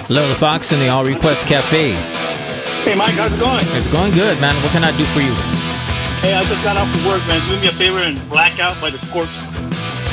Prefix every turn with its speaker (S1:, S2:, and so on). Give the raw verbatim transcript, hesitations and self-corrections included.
S1: Little Fox in the All Request Cafe.
S2: Hey, Mike, how's it going?
S1: It's going good, man. What can I do for you?
S2: Hey, I just got off of work, man. Do me a favor and black out by the Scorch.